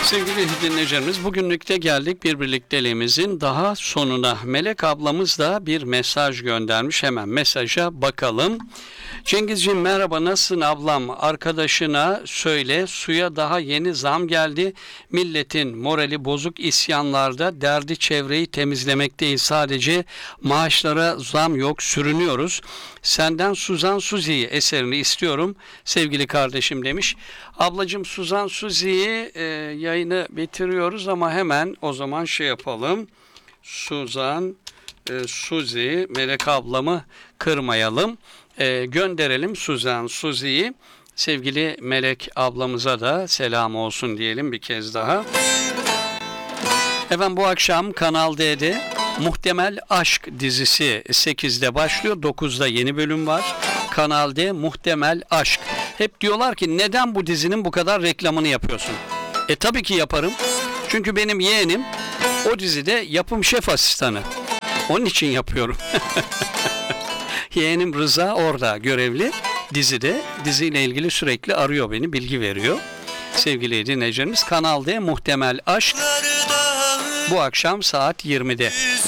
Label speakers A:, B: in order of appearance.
A: Sevgili dinleyicilerimiz, bugünlükte geldik bir birlikteliğimizin daha sonuna. Melek ablamız da bir mesaj göndermiş. Hemen mesaja bakalım. Cengizciğim merhaba, nasılsın ablam? Arkadaşına söyle, suya daha yeni zam geldi. Milletin morali bozuk, isyanlarda, derdi çevreyi temizlemek değil, sadece maaşlara zam yok, sürünüyoruz. Senden Suzan Suzi'yi eserini istiyorum sevgili kardeşim demiş. Ablacığım, Suzan Suzi'yi yayını bitiriyoruz ama hemen o zaman şey yapalım. Suzan Suzi, Melek ablamı kırmayalım. Gönderelim Suzan Suzi'yi. Sevgili Melek ablamıza da selam olsun diyelim bir kez daha. Efendim, bu akşam Kanal D'de Muhtemel Aşk dizisi 8'de başlıyor. 9'da yeni bölüm var. Kanal D Muhtemel Aşk. Hep diyorlar ki neden bu dizinin bu kadar reklamını yapıyorsun? Tabii ki yaparım. Çünkü benim yeğenim o dizide yapım şef asistanı. Onun için yapıyorum. Yeğenim Rıza orada görevli dizide. Diziyle ilgili sürekli arıyor beni, bilgi veriyor. Sevgili dinleyicilerimiz, Kanal D Muhtemel Aşk bu akşam saat 20'de.